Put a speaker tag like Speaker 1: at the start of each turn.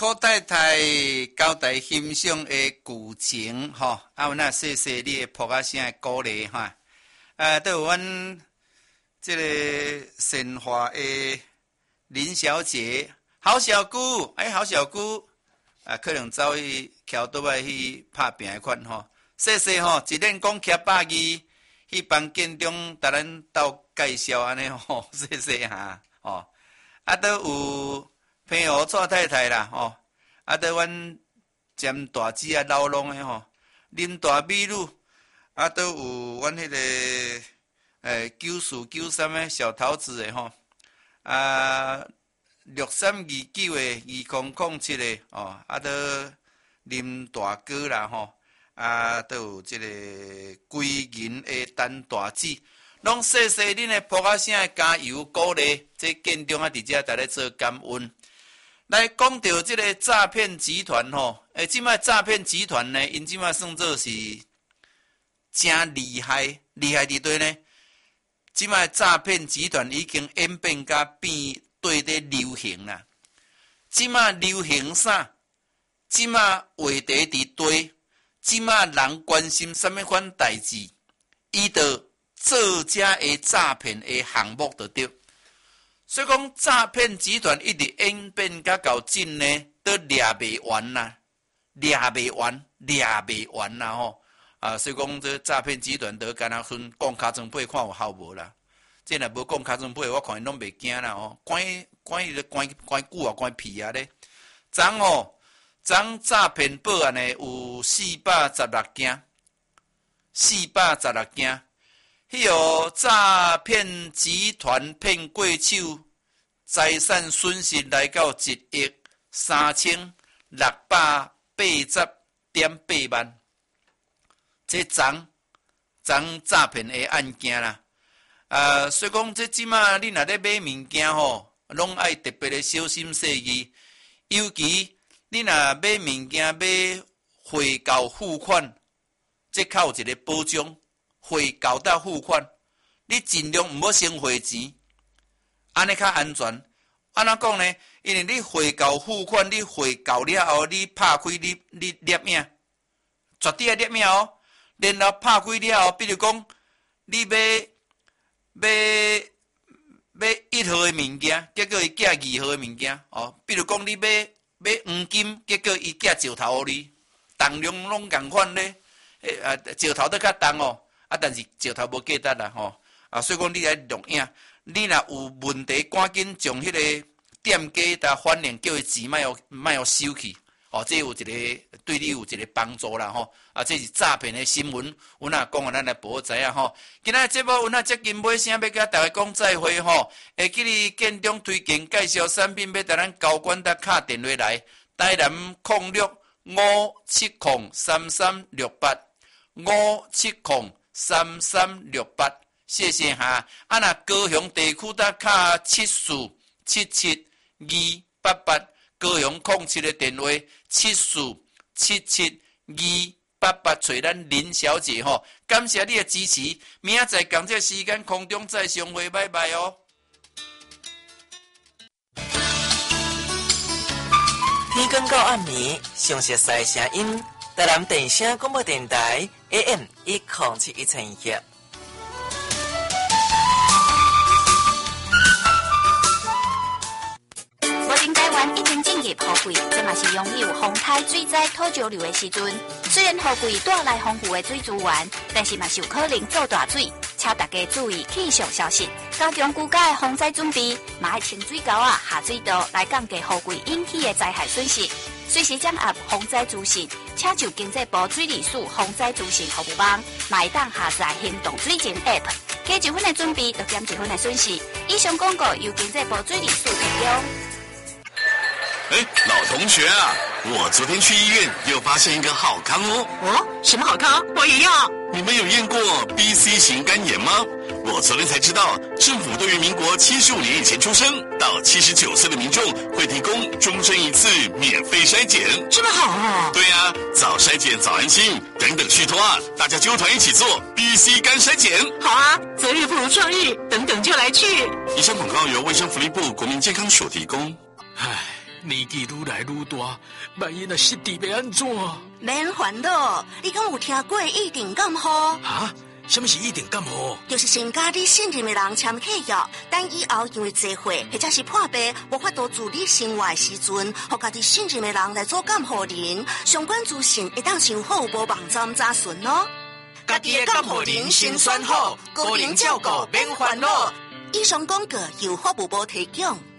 Speaker 1: 柯太太交代欣赏的剧情吼，有那谢谢你的扑啊声的鼓励哈。都有阮这个神话的林小姐，好小姑，好小姑，可能走去桥倒来去拍拼的款吼。谢谢吼，一连讲徛百字，去房间中甲咱斗介绍安尼吼，谢谢哈吼。都有平和蔡太太啦吼，都阮占大姊老龙的吼，林大美女，都有阮迄个9493的小桃子的吼，6329的2007的哦，都林大哥啦吼，都有这个归银的陈大姊。拢谢谢恁的扑啊声的加油鼓励，这建中伫遮在咧做感恩。来讲到这个诈骗集团吼，即摆诈骗集团呢，因即摆算作是真厉害，厉害伫对呢？即摆诈骗集团已经演变甲变对咧流行啦。即摆流行啥？即摆话题伫对，即摆人关心什么款代志，伊就做遮的诈骗的项目就对，所以讲诈骗集团一直演变甲到尽呢，都掠袂完啦，掠袂完啦吼！所以讲这诈骗集团都干那分讲卡装配看有效无啦？这若无讲卡装配，我看因拢袂惊啦吼！关伊咧关久啊，关屁啊咧！昨诈骗报案呢有416件，416件。迄个诈骗集团骗过手，财产损失来到13680.8万，这昨诈骗的案件啦。所以讲这即马你若咧买物件吼，拢爱特别的小心细意，尤其你若买物件买回购付款，这较有一个保障。回购到付款，你尽量毋好先汇钱，安尼较安全。安怎讲呢？因为你回购付款，你回购了后，你拍开你摄影，绝对要摄影哦。然后拍开了后，比如讲你买1号的物件，结果伊寄2号的物件哦。比如讲你买黄金，结果伊寄石头予你，重量拢共款咧。石头都较重哦。但是石头无价值啦吼，所以讲你来录影，你若有问题，赶紧将迄个店家甲反映，叫伊钱莫互收去，这有一个对你有一个帮助啦吼，这是诈骗的新闻，阮也讲咱来保知影吼。今仔节目阮也接近尾声，要甲大家讲再会吼。会记你建中推荐介绍产品，要甲咱高管搭敲电话来，台南0657033368，5703368，谢哈。若高雄地区搭敲74772288，高雄07的电话74772288，找咱林小姐吼。感谢你的支持，明仔载同这时间空中再相会，拜拜哦。
Speaker 2: 天光到暗暝，详细的声音，台南电声广播电台 AM107112。
Speaker 3: 目前台湾已经进入雨季，这嘛是拥有风台水灾土石流的时阵。虽然雨季带来丰富的水资源，但是嘛是有可能造大水，请大家注意气象消息，加强居家的防灾准备，嘛爱清水沟下水道来降低雨季引起的灾害损失。随时掌握防灾资讯，请就经济部水利署防灾资讯服务网，买当下载行动水情 App， 加1分的准备，就减1分的损失。以上广告由经济部水利署提供。
Speaker 4: 老同学啊，我昨天去医院又发现一个好康哦。
Speaker 5: 哦，什么好康？我也要。
Speaker 4: 你们有验过 BC 型肝炎吗？我昨天才知道，政府对于民国75年以前出生到79岁的民众会提供终身1次免费筛检。
Speaker 5: 这么好啊？
Speaker 4: 对啊，早筛检早安心，等等续托啊，大家纠团一起做 BC 肝筛检。
Speaker 5: 好啊，择日不如撞日，等等就来去。
Speaker 4: 以上广告由卫生福利部国民健康署提供。
Speaker 6: 年纪愈来愈大，万一若失智要安怎？
Speaker 7: 免烦恼，你敢有听过一定感冒？
Speaker 6: 啊？什么是一定感冒？
Speaker 7: 就是先甲你信任的人签契约，等以后因为聚会或者是破病，无法度自理生活的时阵，互家己信任的人来做监护人。相关资讯会当上服务部网站查询哦。
Speaker 2: 家己的监护人先选好，个人照顾免烦恼。
Speaker 7: 以上广告由服务部提供。